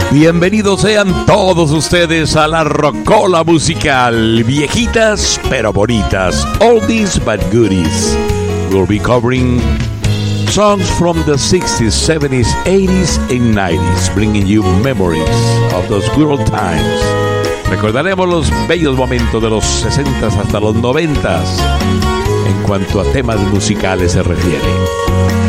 Bienvenidos sean todos ustedes a la Rocola Musical. Viejitas pero bonitas. Oldies but goodies. We'll be covering songs from the 60s, 70s, 80s and 90s, bringing you memories of those good old times. Recordaremos los bellos momentos de los 60s hasta los 90s en cuanto a temas musicales se refiere.